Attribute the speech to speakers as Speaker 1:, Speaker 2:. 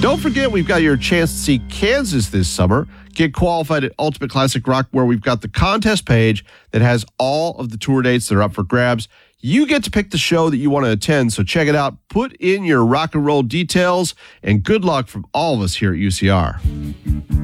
Speaker 1: Don't forget, we've got your chance to see Kansas this summer. Get qualified at Ultimate Classic Rock, where we've got the contest page that has all of the tour dates that are up for grabs. You get to pick the show that you want to attend, so check it out. Put in your rock and roll details, and good luck from all of us here at UCR.